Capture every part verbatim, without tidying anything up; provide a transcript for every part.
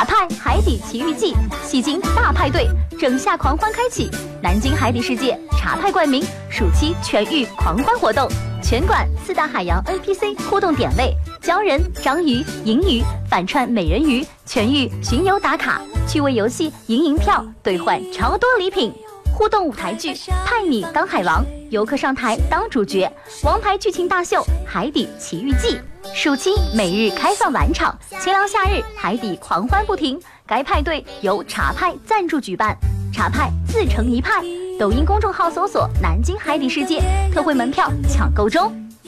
茶派海底奇遇记，戏精大派对，整夏狂欢开启，南京海底世界茶派冠名暑期全域狂欢活动，全馆四大海洋 N P C 互动点位，鲛人、章鱼、银鱼反串美人鱼，全域巡游打卡，趣味游戏赢银票兑换超多礼品。互动舞台剧派你当海王，游客上台当主角，王牌剧情大秀海底奇遇记，暑期每日开放晚场，清凉夏日海底狂欢不停。该派对由茶派赞助举办，茶派自成一派。抖音公众号搜索南京海底世界，特惠门票抢购中。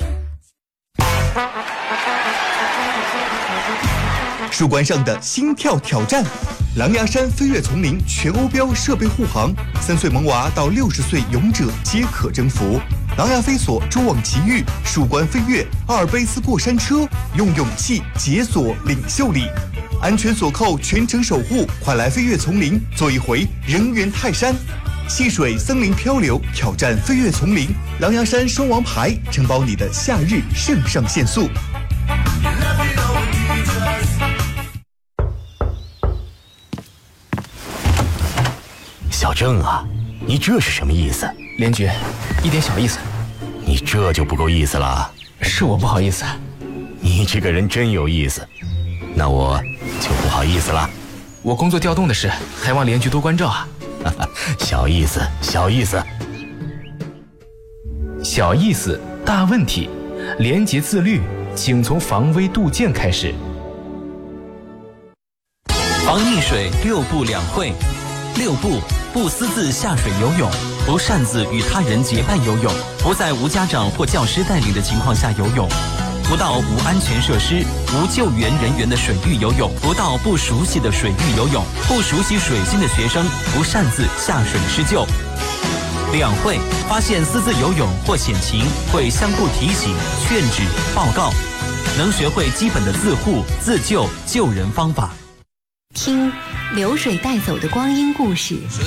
树冠上的心跳挑战，狼牙山飞跃丛林全欧标设备护航，三岁萌娃到六十岁勇者皆可征服。狼牙飞索蛛网奇遇，树冠飞跃，阿尔卑斯过山车，用勇气解锁领袖力，安全锁扣全程守护，快来飞跃丛林，做一回人猿泰山。戏水森林漂流，挑战飞跃丛林，狼牙山双王牌承包你的夏日肾上腺素。 小郑啊，你这是什么意思？ 连局，一点小意思。 你这就不够意思了。 是我不好意思。 你这个人真有意思，那我就不好意思了。 我工作调动的事，还望连局多关照啊。 小意思，小意思， 小意思，大问题。廉洁自律，请从防微杜渐开始。 防溺水六不两会。六不：不私自下水游泳，不擅自与他人结伴游泳，不在无家长或教师带领的情况下游泳，不到无安全设施、无救援人员的水域游泳，不到不熟悉的水域游泳，不熟悉水性的学生不擅自下水施救。两会：发现私自游泳或险情，会相互提醒、劝止、报告，能学会基本的自护、自救、救人方法。 听流水带走的光阴故事。